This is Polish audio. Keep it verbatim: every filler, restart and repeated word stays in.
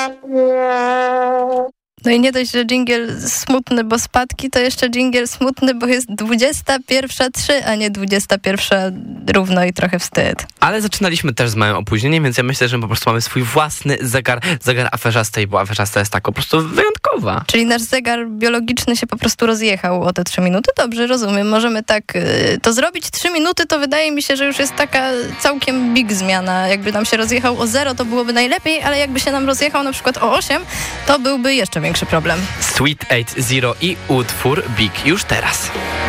No i nie dość, że dżingiel smutny, bo spadki, to jeszcze dżingiel smutny, bo jest dwudziesta pierwsza trzy, a nie dwudziesta pierwsza równo i trochę wstyd. Ale zaczynaliśmy też z małym opóźnieniem, więc ja myślę, że my po prostu mamy swój własny zegar, zegar aferzastej, bo aferzasta jest tak po prostu wyjątkowa. Czyli nasz zegar biologiczny się po prostu rozjechał o te trzy minuty? Dobrze, rozumiem. Możemy tak y, to zrobić. Trzy minuty to wydaje mi się, że już jest taka całkiem big zmiana. Jakby nam się rozjechał o zero, to byłoby najlepiej, ale jakby się nam rozjechał na przykład o osiem, to byłby jeszcze większy problem. Sweet osiem zero i utwór Big już teraz.